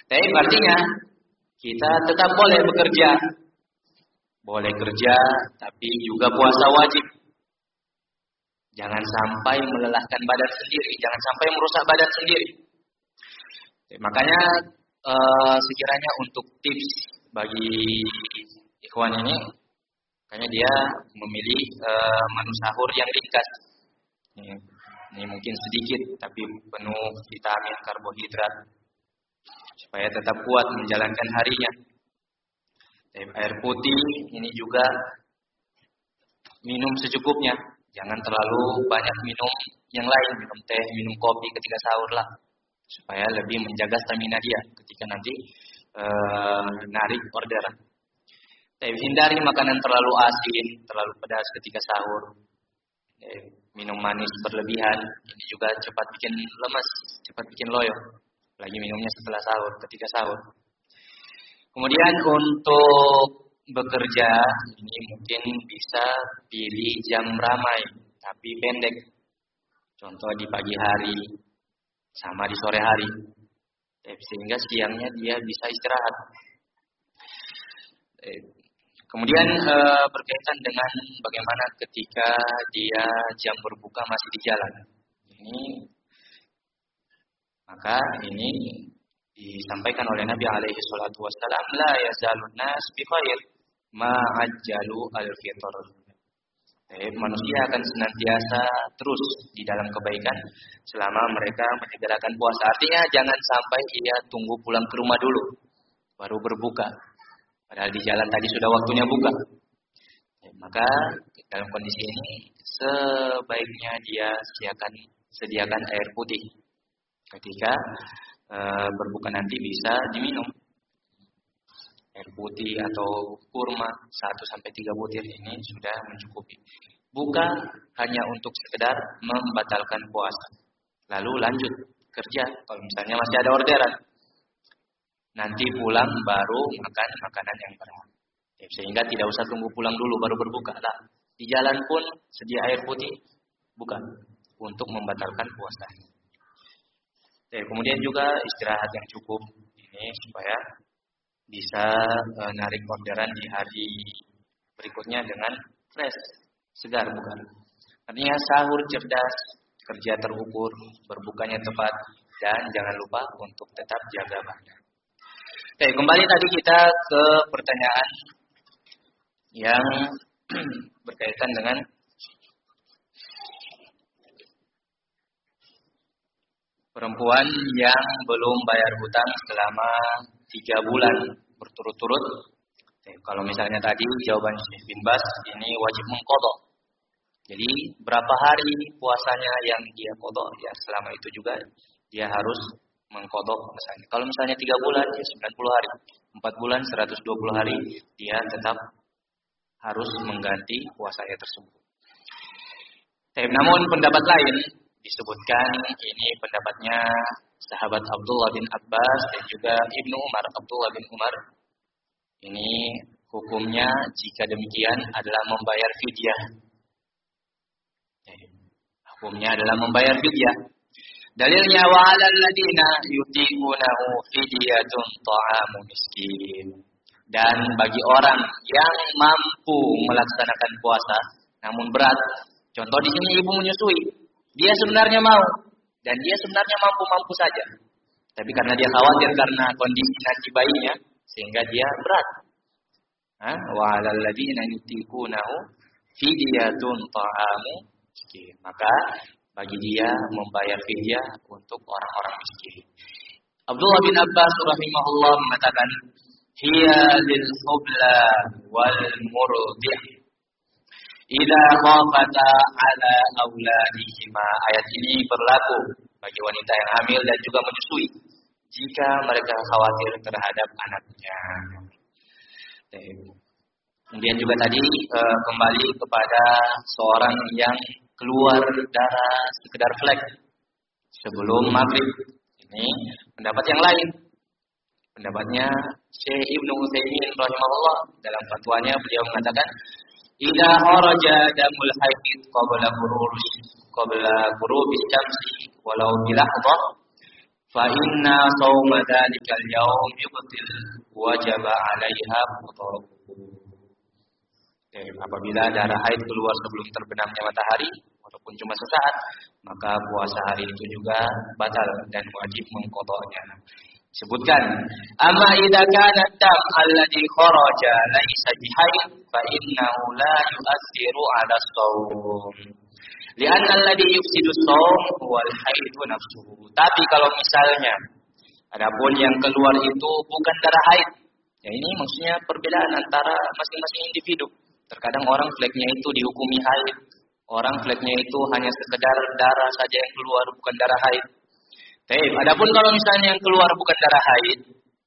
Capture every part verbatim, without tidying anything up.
Tapi artinya kita tetap boleh bekerja. Boleh kerja, tapi juga puasa wajib. Jangan sampai melelahkan badan sendiri, jangan sampai merusak badan sendiri. Makanya eh, sekiranya untuk tips bagi ikhwan ini, makanya dia memilih eh, menu sahur yang ringkas. Ini, ini mungkin sedikit, tapi penuh vitamin, karbohidrat, supaya tetap kuat menjalankan harinya. Air putih ini juga minum secukupnya. Jangan terlalu banyak minum yang lain, minum teh, minum kopi ketika sahur lah, supaya lebih menjaga stamina dia ketika nanti e, narik orderan. Tapi hindari makanan terlalu asin, terlalu pedas ketika sahur. E, minum manis berlebihan, ini juga cepat bikin lemas, cepat bikin loyo. Lagi minumnya setelah sahur, ketika sahur. Kemudian untuk bekerja, ini mungkin bisa pilih jam ramai, tapi pendek. Contoh di pagi hari, sama di sore hari. Sehingga siangnya dia bisa istirahat. Kemudian berkaitan dengan bagaimana ketika dia jam berbuka masih di jalan. Ini, maka ini disampaikan oleh Nabi alaihi salatu wassalam, la yazalun nas bi khair ma ajjalu al-fitr. Eh, manusia akan senantiasa terus di dalam kebaikan selama mereka menyegerakan puasa. Artinya jangan sampai ia tunggu pulang ke rumah dulu baru berbuka. Padahal di jalan tadi sudah waktunya buka. Eh, maka dalam kondisi ini sebaiknya dia sediakan sediakan air putih ketika E, berbuka nanti bisa diminum air putih atau kurma satu sampai tiga butir, ini sudah mencukupi. Buka hanya untuk sekedar membatalkan puasa, lalu lanjut kerja kalau misalnya masih ada orderan. Nanti pulang baru makan makanan yang berat, sehingga tidak usah tunggu pulang dulu baru berbuka lah. Di jalan pun sedia air putih, bukan untuk membatalkan puasa. Ya, kemudian juga istirahat yang cukup ini supaya bisa e, narik orderan di hari berikutnya dengan fresh, segar bukan. Artinya sahur cerdas, kerja terukur, berbukanya tepat, dan jangan lupa untuk tetap jaga badan. Oke, kembali tadi kita ke pertanyaan yang berkaitan dengan perempuan yang belum bayar hutang selama tiga bulan berturut-turut. Kalau misalnya tadi jawaban Syekh bin Bas, ini wajib mengqadha. Jadi berapa hari puasanya yang dia qadha, ya selama itu juga dia harus mengqadha puasanya. Kalau misalnya tiga bulan, ya sembilan puluh hari. empat bulan, seratus dua puluh hari, dia tetap harus mengganti puasanya tersebut. Tapi namun pendapat lain disebutkan, ini pendapatnya sahabat Abdullah bin Abbas dan juga Ibnu Umar, Abdullah bin Umar. Ini hukumnya jika demikian adalah membayar fidyah. Hukumnya adalah membayar fidyah. Dalilnya wa 'alal ladina yutiqunahu fidyatun ta'amu miskin. Dan bagi orang yang mampu melaksanakan puasa namun berat. Contoh di sini ibu menyusui. Dia sebenarnya mau dan dia sebenarnya mampu-mampu saja. Tapi karena dia khawatir karena kondisi nanti bayinya sehingga dia berat. Wa 'alal ladina yutiqunahu fidyatun ta'amu miskin. Maka bagi dia membayar fidyah untuk orang-orang miskin. Abdullah bin Abbas rahimahullah mengatakan, hiya lil hubla wal murdi' idza khafata ala auladihima. Ayat ini berlaku bagi wanita yang hamil dan juga menyusui jika mereka khawatir terhadap anaknya. Kemudian juga tadi e, kembali kepada seorang yang keluar darah sekedar flek sebelum maghrib. Ini pendapat yang lain. Pendapatnya Syekh Ibnu Utsaimin rahimahullah dalam fatwanya beliau mengatakan, idza kharaja damul haid qabla ghurub qabla ghurubis syamsi walau bi lahdhah fa inna shauma dzalikal yaum yubtil wajaba 'alaiha fitruhu. Eh, apabila darah haid keluar sebelum terbenamnya matahari walaupun cuma sesaat, maka puasa hari itu juga batal dan wajib mengqadanya. Sebutkan, amma idza kana dam alladhi kharaja laysa bihaid fa innahu la yu'athiru 'ala shaum. Li'anna alladhi yufsidu shaum huwa al-haidu nafsuhu. Tapi kalau misalnya adapun yang keluar itu bukan darah haid. Ya ini maksudnya perbedaan antara masing-masing individu. Terkadang orang fleknya itu dihukumi haid. Orang fleknya itu hanya sekedar darah saja yang keluar, bukan darah haid. Baik, adapun kalau misalnya yang keluar bukan darah haid,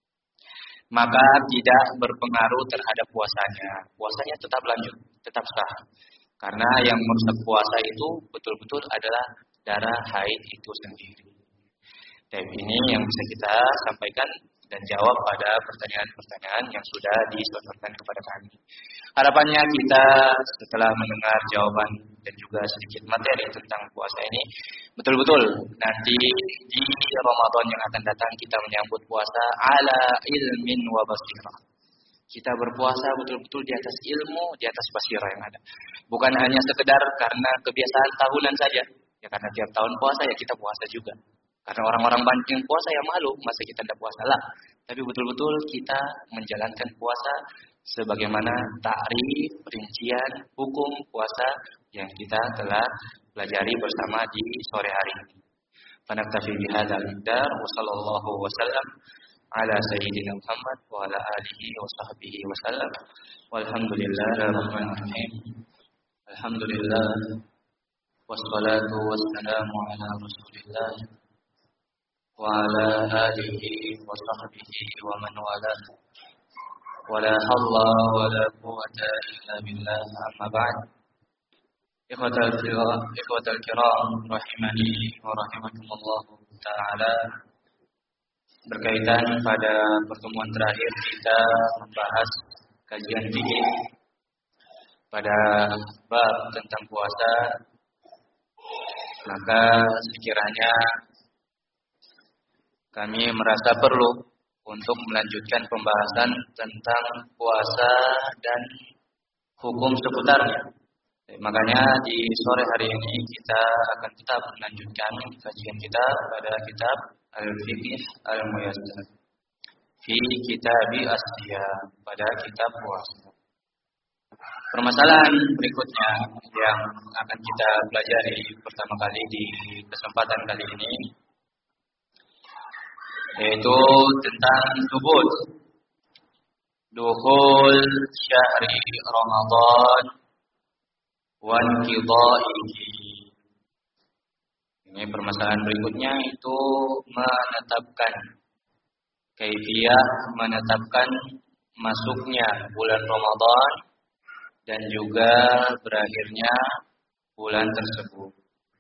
maka tidak berpengaruh terhadap puasanya. Puasanya tetap lanjut, tetap sah. Karena yang merusak puasa itu betul-betul adalah darah haid itu sendiri. Dan ini yang bisa kita sampaikan dan jawab pada pertanyaan-pertanyaan yang sudah disodorkan kepada kami. Harapannya kita setelah mendengar jawaban dan juga sedikit materi tentang puasa ini, betul-betul nanti di Ramadan yang akan datang kita menyambut puasa ala ilmin wa basirah. Kita berpuasa betul-betul di atas ilmu, di atas basirah yang ada. Bukan hanya sekedar karena kebiasaan tahunan saja. Ya karena tiap tahun puasa ya kita puasa juga. Karena orang-orang banyak yang puasa ya malu, masa kita tidak puasa lah. Tapi betul-betul kita menjalankan puasa sebagaimana ta'rif, rincian, hukum puasa yang kita telah pelajari bersama di sore hari ini. Fanaktafi bihadzal miqdar wa sallallahu wasallam ala sayyidina Muhammad wa ala alihi wa sahbihi wasallam. Walhamdulillahirabbil Alhamdulillah wassalatu wassalamu ala Rasulillah wa ala alihi wa sahbihi wa man walah. Wala haula wala quwwata illa billah, amma ba'd. Ikhwatal kiram, ikhwatal kiram rahimani wa rahimakumullah taala. Berkaitan pada pertemuan terakhir kita membahas kajian fikih pada bab tentang puasa, maka sekiranya kami merasa perlu untuk melanjutkan pembahasan tentang puasa dan hukum seputarnya. Makanya di sore hari ini kita akan tetap melanjutkan kajian kita pada kitab Al-Fiqh Al-Muyassar fi Kitabi As-Siyam, pada kitab puasa. Permasalahan berikutnya yang akan kita pelajari pertama kali di kesempatan kali ini yaitu tentang thubut dukhul syahri Ramadan wa inqidha'ihi. Ini permasalahan berikutnya itu menetapkan kaifiyah, menetapkan masuknya bulan Ramadan dan juga berakhirnya bulan tersebut.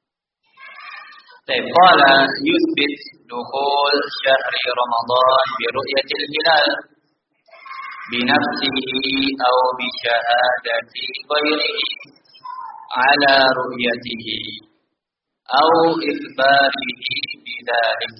Qala yuthbit dukhul syahri Ramadan bi ru'yatil hilal bi nafsihi aw bi syahadati ghairihi ala ru'yatihi aw ikhbarihi bidzalik.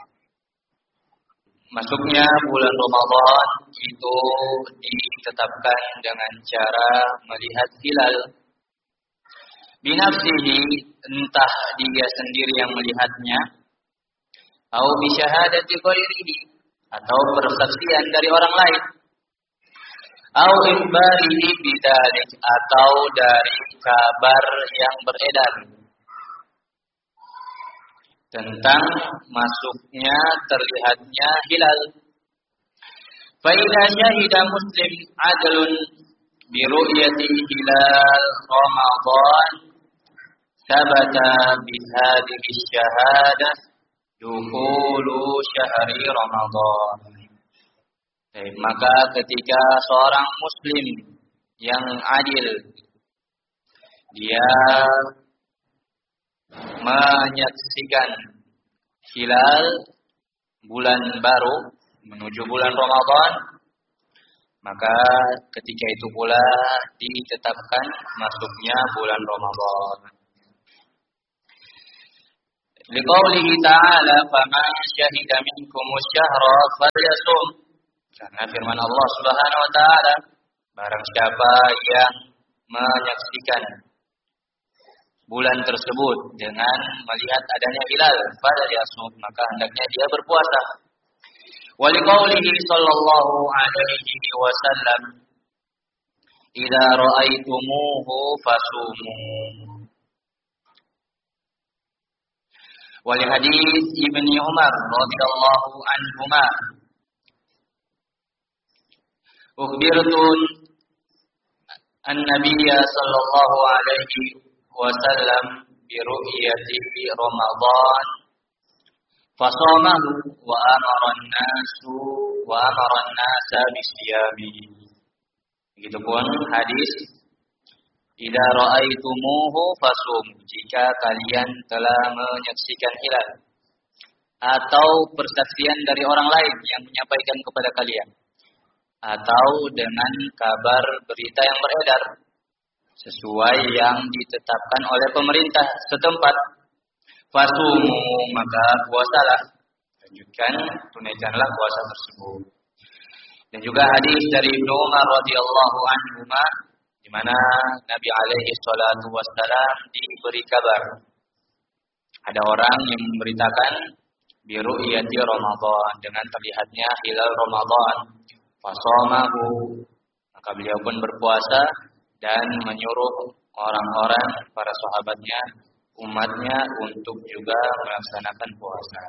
Masuknya bulan Ramadan itu ditetapkan dengan cara melihat hilal binafsihi, entah dia sendiri yang melihatnya, atau bisyahadati ghairihi, atau persaksian dari orang lain, atau ikhbarihi bidzalik, atau dari kabar yang beredar tentang masuknya terlihatnya hilal. Fa idza syahida muslim adlun bi ru'yati hilal Ramadan sabata bi hadhihi syahadah dukhulu syahri Ramadan. Baik, maka ketika seorang muslim yang adil dia menyaksikan hilal bulan baru menuju bulan Ramadan, maka ketika itu pula ditetapkan masuknya bulan Ramadan. Liqaulihi ta'ala faman syahida minkumus syahra falyasum. Karena firman Allah Subhanahu wa taala, barang siapa yang menyaksikan bulan tersebut dengan melihat adanya hilal pada yasum, maka hendaknya dia berpuasa. Wa liqaulihi sallallahu alaihi wasallam, idza ra'aitumuhu fasumu. Wa li hadits Ibnu Umar radhiyallahu anhuma, ukhbirtu an-nabiyya sallallahu alaihi wasallam bi ru'yati Ramadan fasamahu wa amara an-nasu wa amara an-nasa bisiyami. Begitupun hadis idza ra'aitumuhu fasum, jika kalian telah menyaksikan hilal atau persaksian dari orang lain yang menyampaikan kepada kalian atau dengan kabar berita yang beredar sesuai yang ditetapkan oleh pemerintah setempat, fasumu, maka puasalah, lanjutkan, tunaikanlah puasa tersebut. Dan juga hadis dari Ibnu Umar radhiyallahu anhu, di mana Nabi alaihi salatu wassalam diberi kabar ada orang yang memberitakan bi ru'yati Ramadan, dengan terlihatnya hilal Ramadan, fasamahu, maka beliau pun berpuasa dan menyuruh orang-orang, para sahabatnya, umatnya untuk juga melaksanakan puasa.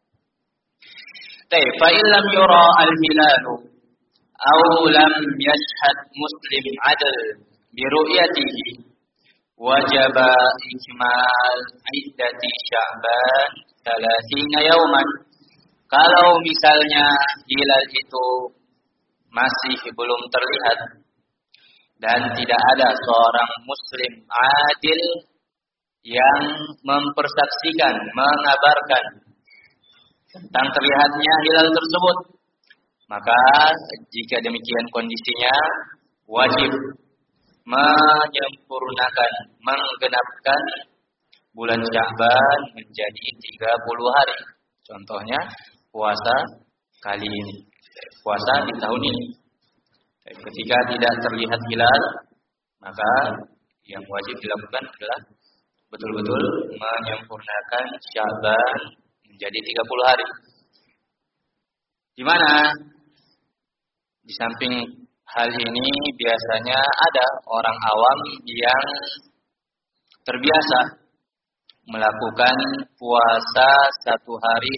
Tapi fa illam yura al-hilalu aw lam yashhad muslim adl bi ru'yatihi wajaba ikmal iddati Sya'ban thalathina yawman. Kalau misalnya hilal itu masih belum terlihat dan tidak ada seorang muslim adil yang mempersaksikan, mengabarkan tentang terlihatnya hilal tersebut, maka jika demikian kondisinya wajib menyempurnakan, menggenapkan bulan Sya'ban menjadi tiga puluh hari. Contohnya puasa kali ini, puasa di tahun ini. Ketika tidak terlihat hilal, maka yang wajib dilakukan adalah betul-betul menyempurnakan Sya'ban menjadi tiga puluh hari. Di mana di samping hal ini biasanya ada orang awam yang terbiasa melakukan puasa satu hari